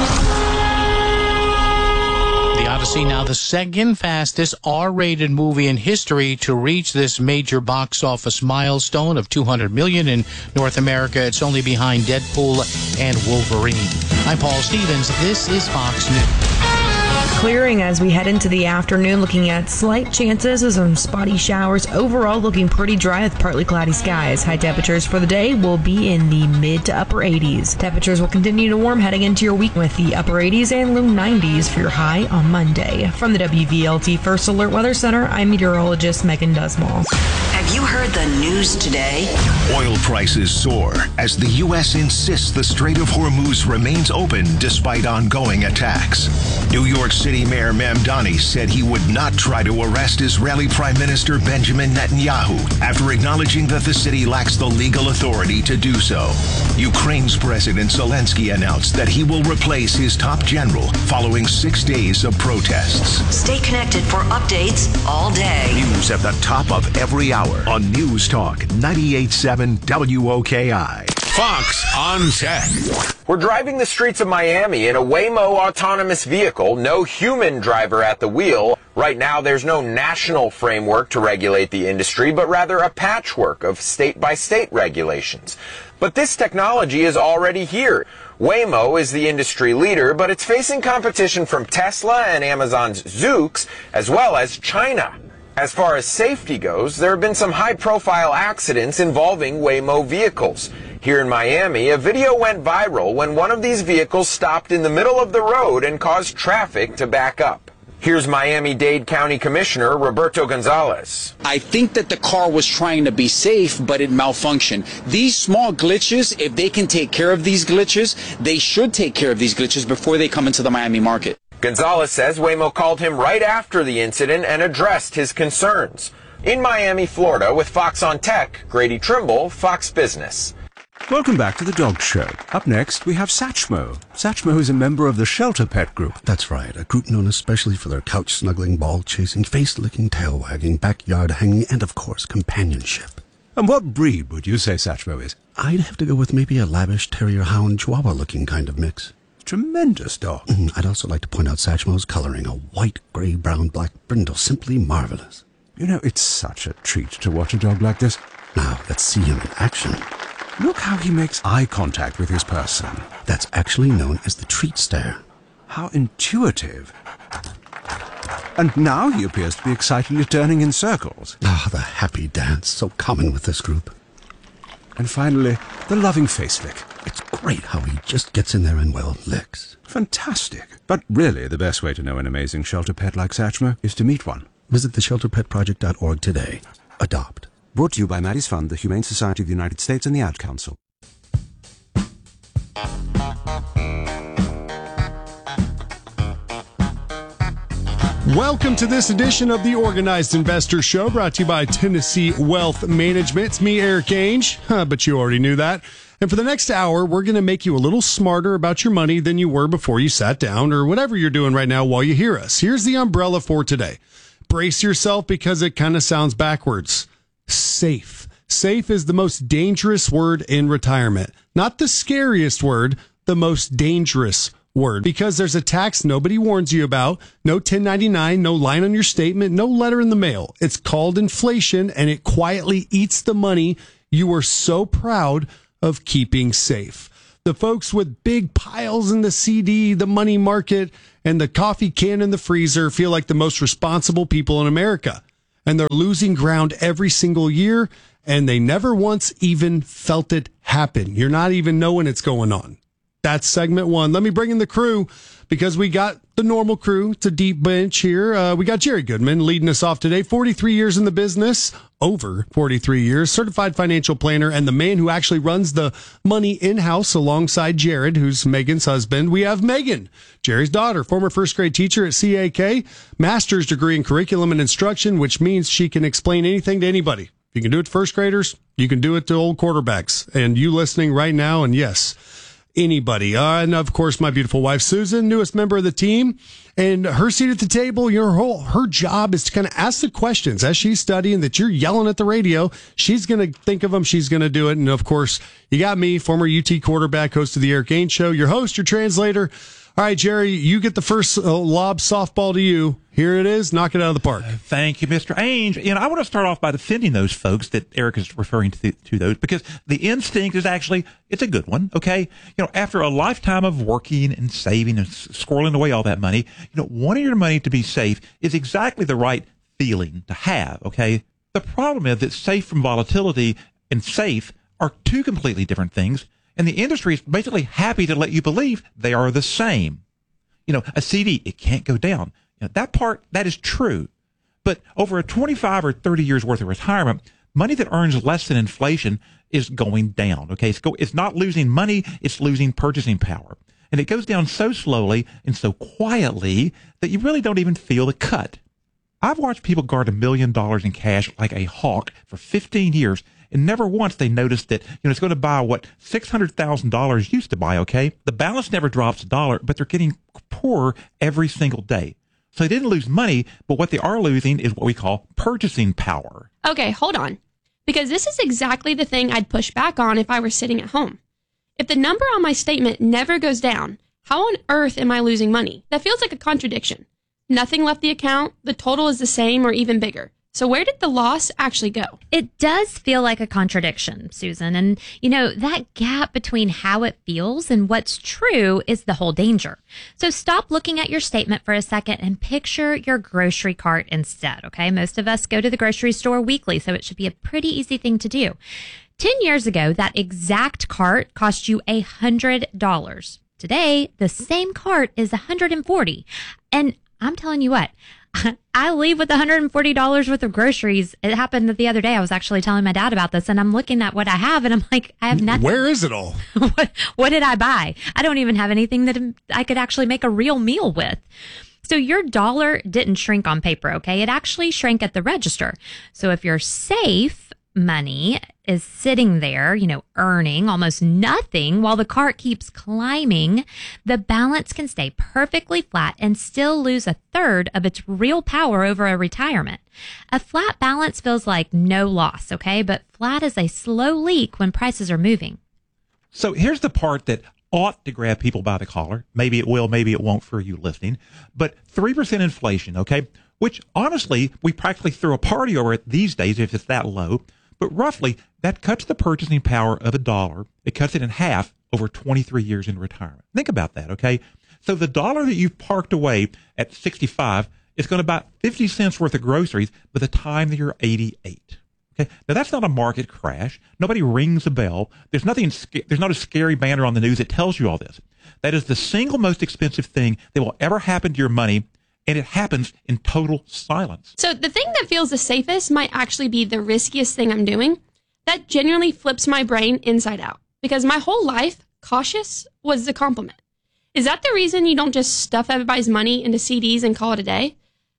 The Odyssey, now the second fastest R-rated movie in history to reach this major box office milestone of two hundred million dollars in North America. It's only behind Deadpool and Wolverine. I'm Paul Stevens. This is Fox News. Clearing as we head into the afternoon, looking at slight chances of some spotty showers. Overall, looking pretty dry with partly cloudy skies. High temperatures for the day will be in the mid to upper eighties. Temperatures will continue to warm heading into your week with the upper eighties and low nineties for your high on Monday. From the W V L T First Alert Weather Center, I'm meteorologist Megan Dusmal. Have you heard the news today? Oil prices soar as the U S insists the Strait of Hormuz remains open despite ongoing attacks. New York City Mayor Mamdani said he would not try to arrest Israeli Prime Minister Benjamin Netanyahu after acknowledging that the city lacks the legal authority to do so. Ukraine's President Zelensky announced that he will replace his top general following six days of protests. Stay connected for updates all day. News at the top of every hour on News Talk ninety-eight point seven W O K I. Fox on Tech. We're driving the streets of Miami in a Waymo autonomous vehicle, no human driver at the wheel. Right now, there's no national framework to regulate the industry, but rather a patchwork of state-by-state regulations. But this technology is already here. Waymo is the industry leader, but it's facing competition from Tesla and Amazon's Zoox, as well as China. As far as safety goes, there have been some high-profile accidents involving Waymo vehicles. Here in Miami, a video went viral when one of these vehicles stopped in the middle of the road and caused traffic to back up. Here's Miami-Dade County Commissioner Roberto Gonzalez. I think that the car was trying to be safe, but it malfunctioned. These small glitches, if they can take care of these glitches, they should take care of these glitches before they come into the Miami market. Gonzalez says Waymo called him right after the incident and addressed his concerns. In Miami, Florida, with Fox on Tech, Grady Trimble, Fox Business. Welcome back to the Dog Show. Up next, we have Satchmo. Satchmo is a member of the Shelter Pet Group. That's right, a group known especially for their couch-snuggling, ball-chasing, face-licking, tail-wagging, backyard-hanging, and, of course, companionship. And what breed would you say Satchmo is? I'd have to go with maybe a lavish terrier-hound chihuahua-looking kind of mix. Tremendous dog. Mm, I'd also like to point out Satchmo's coloring, a white, gray, brown, black brindle, simply marvelous. You know, it's such a treat to watch a dog like this. Now, let's see him in action. Look how he makes eye contact with his person. That's actually known as the treat stare. How intuitive. And now he appears to be excitedly turning in circles. Ah, the happy dance, so common with this group. And finally, the loving face lick. It's great how he just gets in there and, well, licks. Fantastic. But really, the best way to know an amazing shelter pet like Satchmo is to meet one. Visit the shelter pet project dot org today. Adopt. Brought to you by Maddie's Fund, the Humane Society of the United States, and the Ad Council. Welcome to this edition of the Organized Investor Show, brought to you by Tennessee Wealth Management. It's me, Eric Ainge, huh, but you already knew that. And for the next hour, we're going to make you a little smarter about your money than you were before you sat down, or whatever you're doing right now while you hear us. Here's the umbrella for today. Brace yourself because it kind of sounds backwards. Safe. Safe is the most dangerous word in retirement. Not the scariest word, the most dangerous word, because there's a tax nobody warns you about, no ten ninety-nine, no line on your statement, no letter in the mail. It's called inflation, and it quietly eats the money you were so proud of keeping safe. The folks with big piles in the C D, the money market, and the coffee can in the freezer feel like the most responsible people in America, and they're losing ground every single year, and they never once even felt it happen. You're not even knowing it's going on. That's segment one. Let me bring in the crew, because we got the normal crew. It's a deep bench here. Uh, we got Jerry Goodman leading us off today. forty-three years in the business, over forty-three years, certified financial planner, and the man who actually runs the money in-house alongside Jared, who's Megan's husband. We have Megan, Jerry's daughter, former first grade teacher at C A K, master's degree in curriculum and instruction, which means she can explain anything to anybody. If you can do it to first graders, you can do it to old quarterbacks. And you listening right now, and yes, anybody. Uh, and of course, my beautiful wife, Susan, newest member of the team, and her seat at the table, your whole, her job is to kind of ask the questions as she's studying that you're yelling at the radio. She's going to think of them. She's going to do it. And of course, you got me, former U T quarterback, host of the Eric Ainge Show, your host, your translator. All right, Jerry, you get the first uh, lob softball to you. Here it is. Knock it out of the park. Uh, thank you, Mister Ainge. You know, I want to start off by defending those folks that Eric is referring to, the, to those, because the instinct is actually, it's a good one, okay? You know, after a lifetime of working and saving and squirreling away all that money, you know, wanting your money to be safe is exactly the right feeling to have, okay? The problem is that safe from volatility and safe are two completely different things, and the industry is basically happy to let you believe they are the same. You know, a C D, it can't go down. You know, that part, that is true. But over a twenty-five or thirty years worth of retirement, money that earns less than inflation is going down. Okay. It's, go, it's not losing money. It's losing purchasing power. And it goes down so slowly and so quietly that you really don't even feel the cut. I've watched people guard a million dollars in cash like a hawk for fifteen years, and never once they noticed that, you know, it's going to buy what six hundred thousand dollars used to buy, okay? The balance never drops a dollar, but they're getting poorer every single day. So they didn't lose money, but what they are losing is what we call purchasing power. Okay, hold on. Because this is exactly the thing I'd push back on if I were sitting at home. If the number on my statement never goes down, how on earth am I losing money? That feels like a contradiction. Nothing left the account, the total is the same or even bigger. So where did the loss actually go? It does feel like a contradiction, Susan. And, you know, that gap between how it feels and what's true is the whole danger. So stop looking at your statement for a second and picture your grocery cart instead, okay? Most of us go to the grocery store weekly, so it should be a pretty easy thing to do. Ten years ago, that exact cart cost you one hundred dollars. Today, the same cart is one hundred forty dollars. And I'm telling you what, I leave with one hundred forty dollars worth of groceries. It happened the other day. I was actually telling my dad about this, and I'm looking at what I have, and I'm like, I have nothing. Where is it all? what, what did I buy? I don't even have anything that I could actually make a real meal with. So your dollar didn't shrink on paper, okay? It actually shrank at the register. So if you're safe, money is sitting there, you know, earning almost nothing while the cart keeps climbing, the balance can stay perfectly flat and still lose a third of its real power over a retirement. A flat balance feels like no loss, okay? But flat is a slow leak when prices are moving. So here's the part that ought to grab people by the collar. Maybe it will, maybe it won't for you listening. But three percent inflation, okay? Which honestly, we practically throw a party over it these days if it's that low. But roughly, that cuts the purchasing power of a dollar. It cuts it in half over twenty-three years in retirement. Think about that, okay? So the dollar that you've parked away at sixty-five is going to buy fifty cents worth of groceries by the time that you're eighty-eight. Okay? Now, that's not a market crash. Nobody rings a bell. There's nothing. There's not a scary banner on the news that tells you all this. That is the single most expensive thing that will ever happen to your money, and it happens in total silence. So the thing that feels the safest might actually be the riskiest thing I'm doing. That genuinely flips my brain inside out. Because my whole life, cautious was the compliment. Is that the reason you don't just stuff everybody's money into C Ds and call it a day?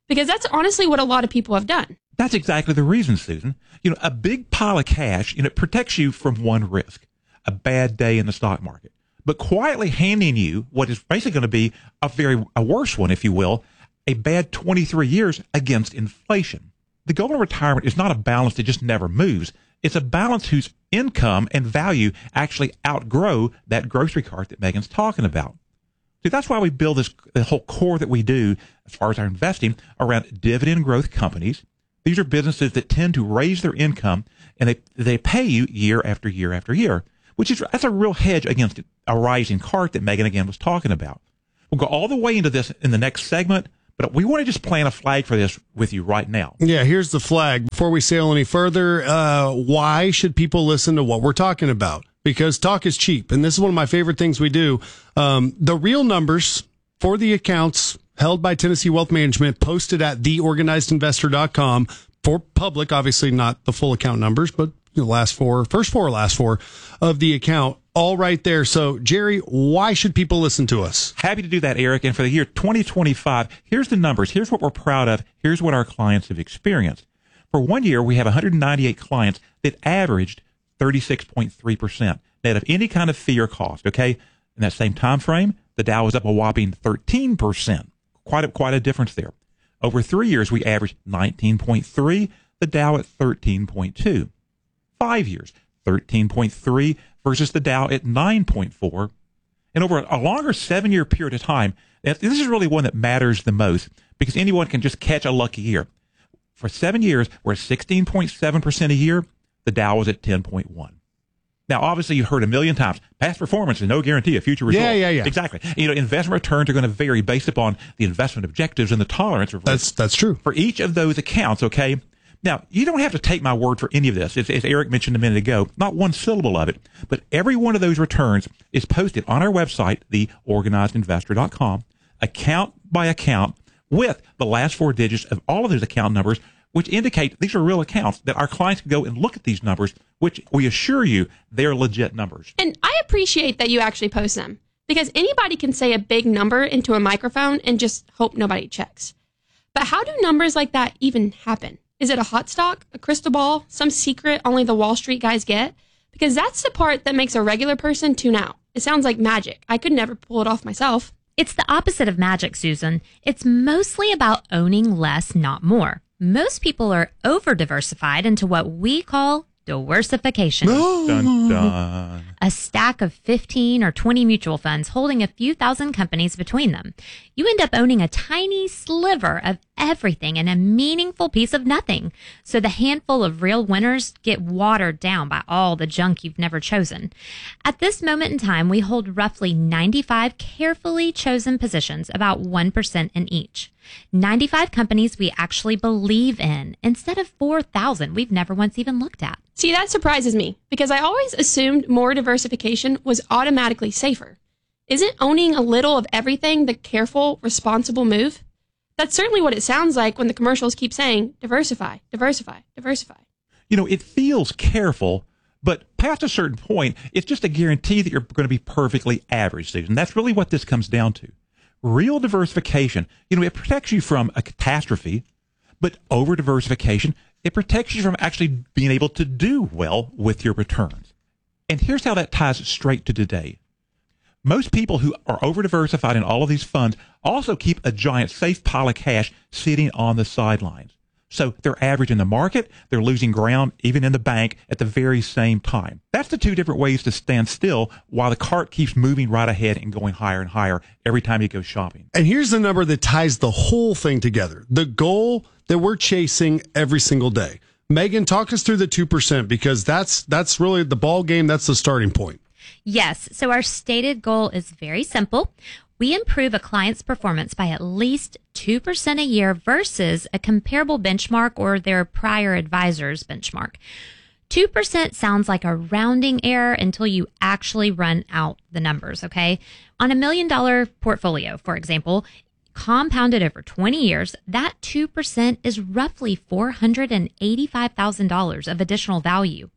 Because that's honestly what a lot of people have done. That's exactly the reason, Susan. You know, a big pile of cash, you know, it protects you from one risk, a bad day in the stock market. But quietly handing you what is basically going to be a very a worse one, if you will, a bad twenty-three years against inflation. The goal of retirement is not a balance that just never moves. It's a balance whose income and value actually outgrow that grocery cart that Megan's talking about. See, that's why we build this the whole core that we do as far as our investing around dividend growth companies. These are businesses that tend to raise their income, and they they pay you year after year after year, which is that's a real hedge against a rising cart that Megan again was talking about. We'll go all the way into this in the next segment, but we want to just plant a flag for this with you right now. Yeah, here's the flag. Before we sail any further, uh, why should people listen to what we're talking about? Because talk is cheap, and this is one of my favorite things we do. Um, the real numbers for the accounts held by Tennessee Wealth Management posted at the organized investor dot com for public, obviously not the full account numbers, but the last four, first four, last four of the account, all right there. So, Jerry, why should people listen to us? Happy to do that, Eric. And for the year twenty twenty-five, here's the numbers. Here's what we're proud of. Here's what our clients have experienced. For one year, we have one hundred ninety-eight clients that averaged thirty-six point three percent net of any kind of fee or cost. Okay. In that same time frame, the Dow was up a whopping thirteen percent. Quite a, quite a difference there. Over three years, we averaged nineteen point three, the Dow at thirteen point two. Five years, thirteen point three versus the Dow at nine point four. And over a longer seven-year period of time, this is really one that matters the most because anyone can just catch a lucky year. For seven years, we're at sixteen point seven percent a year. The Dow was at ten point one. Now, obviously, you've heard a million times, past performance is no guarantee of future results. Yeah, yeah, yeah. Exactly. You know, investment returns are going to vary based upon the investment objectives and the tolerance of risk. That's, that's true. For each of those accounts, okay? Now, you don't have to take my word for any of this. As, as Eric mentioned a minute ago, not one syllable of it, but every one of those returns is posted on our website, the organized investor dot com, account by account, with the last four digits of all of those account numbers, which indicate these are real accounts that our clients can go and look at these numbers, which we assure you they're legit numbers. And I appreciate that you actually post them because anybody can say a big number into a microphone and just hope nobody checks. But how do numbers like that even happen? Is it a hot stock, a crystal ball, some secret only the Wall Street guys get? Because that's the part that makes a regular person tune out. It sounds like magic. I could never pull it off myself. It's the opposite of magic, Susan. It's mostly about owning less, not more. Most people are over-diversified into what we call diversification. Dun, dun. A stack of fifteen or twenty mutual funds holding a few thousand companies between them. You end up owning a tiny sliver of everything and a meaningful piece of nothing. So the handful of real winners get watered down by all the junk you've never chosen. At this moment in time, we hold roughly ninety-five carefully chosen positions, about one percent in each. ninety-five companies we actually believe in instead of four thousand we've never once even looked at. See, that surprises me because I always assumed more diversification was automatically safer. Isn't owning a little of everything the careful, responsible move? That's certainly what it sounds like when the commercials keep saying, diversify, diversify, diversify. You know, it feels careful, but past a certain point, it's just a guarantee that you're going to be perfectly average, Susan. That's really what this comes down to. Real diversification, you know, it protects you from a catastrophe, but over diversification, it protects you from actually being able to do well with your returns. And here's how that ties straight to today. Most people who are over diversified in all of these funds also keep a giant safe pile of cash sitting on the sidelines. So they're average in the market, they're losing ground even in the bank at the very same time. That's the two different ways to stand still while the cart keeps moving right ahead and going higher and higher every time you go shopping. And here's the number that ties the whole thing together. The goal that we're chasing every single day. Megan, talk us through the two percent because that's that's really the ball game. That's the starting point. Yes. So our stated goal is very simple. We improve a client's performance by at least two percent a year versus a comparable benchmark or their prior advisor's benchmark. two percent sounds like a rounding error until you actually run out the numbers, okay? On a million dollar portfolio, for example, compounded over twenty years, that two percent is roughly four hundred eighty-five thousand dollars of additional value.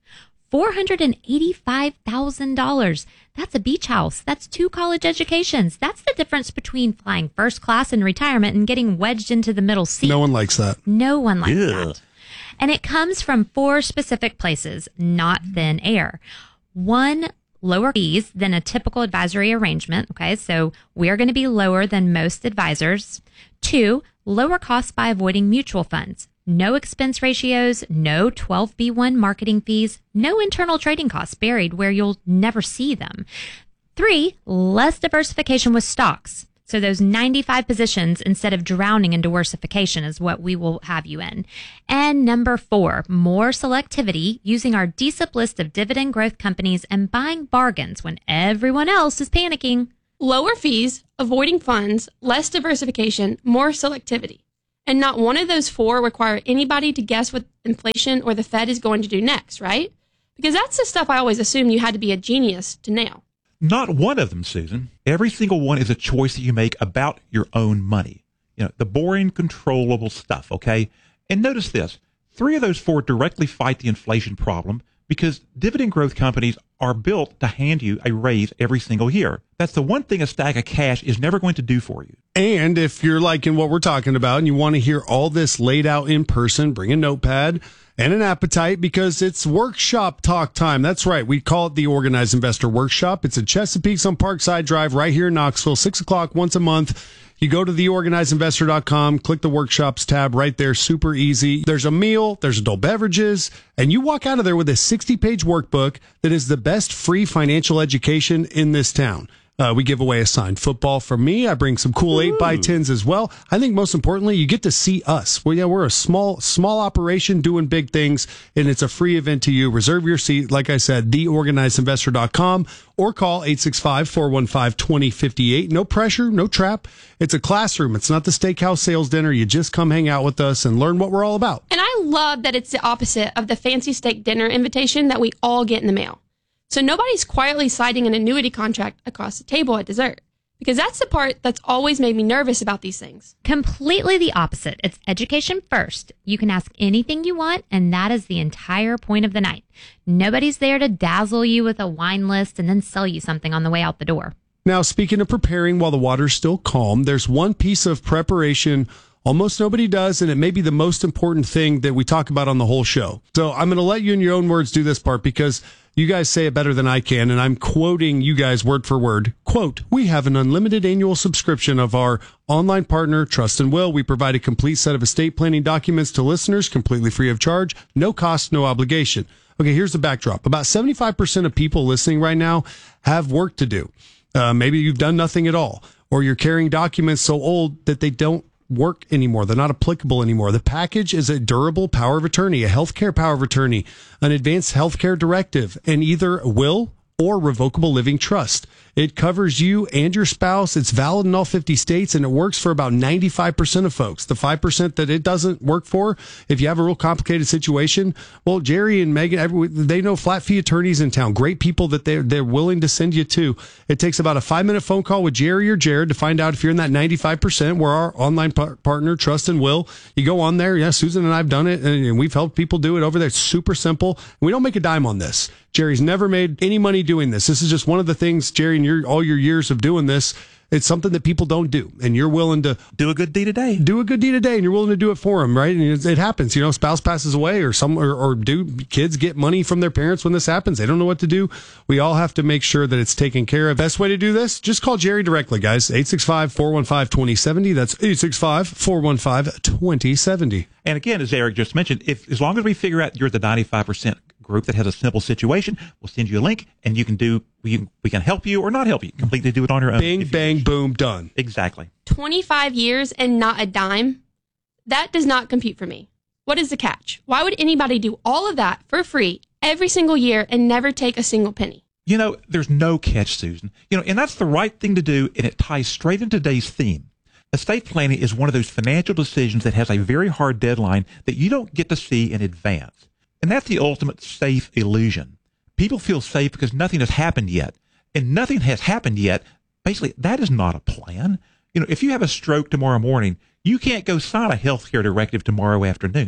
four hundred eighty-five thousand dollars. That's a beach house. That's two college educations. That's the difference between flying first class in retirement and getting wedged into the middle seat. No one likes that. No one likes Yeah. that. And it comes from four specific places, not thin air. One, lower fees than a typical advisory arrangement. Okay, so we're going to be lower than most advisors. Two, lower costs by avoiding mutual funds. No expense ratios, no twelve B one marketing fees, no internal trading costs buried where you'll never see them. Three, less diversification with stocks. So those ninety-five positions instead of drowning in diversification is what we will have you in. And number four, more selectivity using our D S I P list of dividend growth companies and buying bargains when everyone else is panicking. Lower fees, avoiding funds, less diversification, more selectivity. And not one of those four require anybody to guess what inflation or the Fed is going to do next, right? Because that's the stuff I always assumed you had to be a genius to nail. Not one of them, Susan. Every single one is a choice that you make about your own money. You know, the boring, controllable stuff, okay? And notice this. Three of those four directly fight the inflation problem because dividend growth companies are built to hand you a raise every single year. That's the one thing a stack of cash is never going to do for you. And if you're liking what we're talking about and you want to hear all this laid out in person, bring a notepad and an appetite because it's workshop talk time. That's right. We call it the Organized Investor Workshop. It's at Chesapeake's on Parkside Drive right here in Knoxville, six o'clock once a month. You go to the organized investor dot com, click the workshops tab right there. Super easy. There's a meal, there's adult beverages, and you walk out of there with a sixty page workbook that is the best free financial education in this town. Uh, we give away a signed football from me. I bring some cool eight by tens as well. I think most importantly, you get to see us. Well, yeah, we're a small, small operation doing big things, and it's a free event to you. Reserve your seat. Like I said, the organized investor dot com or call eight six five, four one five, two zero five eight. No pressure, no trap. It's a classroom. It's not the steakhouse sales dinner. You just come hang out with us and learn what we're all about. And I love that it's the opposite of the fancy steak dinner invitation that we all get in the mail. So nobody's quietly citing an annuity contract across the table at dessert. Because that's the part that's always made me nervous about these things. Completely the opposite. It's education first. You can ask anything you want, and that is the entire point of the night. Nobody's there to dazzle you with a wine list and then sell you something on the way out the door. Now, speaking of preparing while the water's still calm, there's one piece of preparation almost nobody does, and it may be the most important thing that we talk about on the whole show. So I'm going to let you in your own words do this part because you guys say it better than I can, and I'm quoting you guys word for word. Quote, we have an unlimited annual subscription of our online partner, Trust and Will. We provide a complete set of estate planning documents to listeners completely free of charge, no cost, no obligation. Okay, here's the backdrop. About seventy-five percent of people listening right now have work to do. Uh, maybe you've done nothing at all, or you're carrying documents so old that they don't work anymore. They're not applicable anymore. The package is a durable power of attorney, a healthcare power of attorney, an advanced healthcare directive, and either a will or revocable living trust. It covers you and your spouse. It's valid in all fifty states, and it works for about ninety-five percent of folks. The five percent that it doesn't work for, if you have a real complicated situation, well, Jerry and Megan, every, they know flat fee attorneys in town, great people that they're, they're willing to send you to. It takes about a five-minute phone call with Jerry or Jared to find out if you're in that ninety-five percent. We're our online par- partner, Trust and Will. You go on there. Yeah, Susan and I have done it, and we've helped people do it over there. It's super simple. We don't make a dime on this. Jerry's never made any money doing this. This is just one of the things, Jerry, in your, all your years of doing this, it's something that people don't do. And you're willing to do a good deed a day. Do a good deed a day, and you're willing to do it for them, right? And it, it happens. You know, spouse passes away, or some, or, or do kids get money from their parents when this happens? They don't know what to do. We all have to make sure that it's taken care of. Best way to do this? Just call Jerry directly, guys. eight six five, four one five, two zero seven zero. That's eight six five, four one five, two zero seven zero. And again, as Eric just mentioned, if as long as we figure out you're the ninety-five percent group that has a simple situation, we'll send you a link, and you can do we, we can help you or not help you. Completely do it on your own. Bing, bang, boom, done. Exactly. twenty-five years and not a dime? That does not compute for me. What is the catch? Why would anybody do all of that for free every single year and never take a single penny? You know, there's no catch, Susan. You know, and that's the right thing to do, and it ties straight into today's theme. Estate planning is one of those financial decisions that has a very hard deadline that you don't get to see in advance. And that's the ultimate safe illusion. People feel safe because nothing has happened yet. And nothing has happened yet. Basically, that is not a plan. You know, if you have a stroke tomorrow morning, you can't go sign a healthcare directive tomorrow afternoon.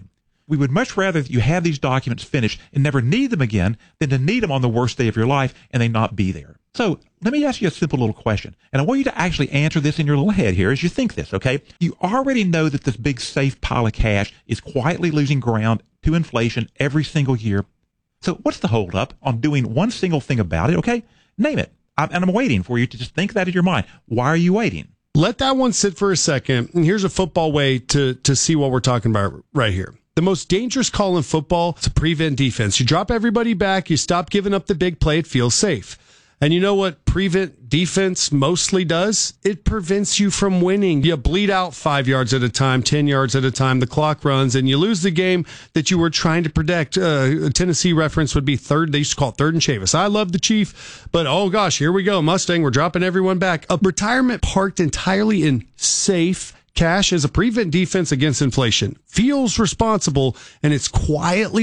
We would much rather that you have these documents finished and never need them again than to need them on the worst day of your life and they not be there. So let me ask you a simple little question. And I want you to actually answer this in your little head here as you think this, okay? You already know that this big safe pile of cash is quietly losing ground to inflation every single year. So what's the holdup on doing one single thing about it, okay? Name it. I'm, and I'm waiting for you to just think that in your mind. Why are you waiting? Let that one sit for a second. And here's a football way to, to see what we're talking about right here. The most dangerous call in football is prevent defense. You drop everybody back. You stop giving up the big play. It feels safe. And you know what prevent defense mostly does? It prevents you from winning. You bleed out five yards at a time, ten yards at a time. The clock runs and you lose the game that you were trying to protect. Uh, a Tennessee reference would be third. They used to call it third and Chavis. I love the Chief, but oh gosh, here we go. Mustang, we're dropping everyone back. A retirement parked entirely in safe cash as a prevent defense against inflation feels responsible, and it's quietly